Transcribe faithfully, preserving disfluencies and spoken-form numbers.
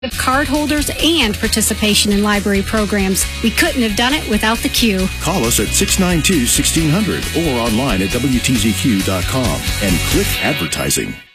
card holders and participation in library programs. We couldn't have done it without the Q. Call us at six nine two, one six zero zero or online at W T Z Q dot com and click advertising.